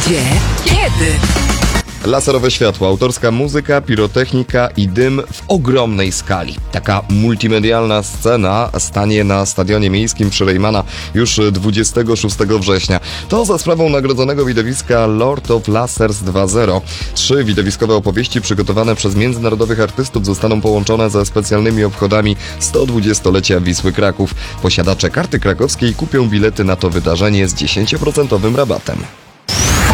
Gdzie? Kiedy? Laserowe światło, autorska muzyka, pirotechnika i dym w ogromnej skali. Taka multimedialna scena stanie na Stadionie Miejskim przy Rejmana już 26 września. To za sprawą nagrodzonego widowiska Lord of Lasers 2.0. 3 widowiskowe opowieści przygotowane przez międzynarodowych artystów zostaną połączone ze specjalnymi obchodami 120-lecia Wisły Kraków. Posiadacze karty krakowskiej kupią bilety na to wydarzenie z 10% rabatem.